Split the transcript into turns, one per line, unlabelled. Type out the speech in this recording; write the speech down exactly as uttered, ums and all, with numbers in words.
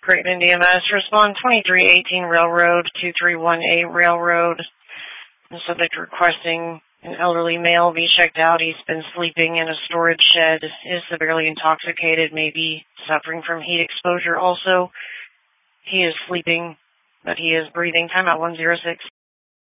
Creighton and D M S, respond twenty-three eighteen Railroad, two three one eight Railroad. The subject requesting an elderly male be checked out. He's been sleeping in a storage shed, is severely intoxicated, may be suffering from heat exposure also. He is sleeping, but he is breathing. Timeout one zero six.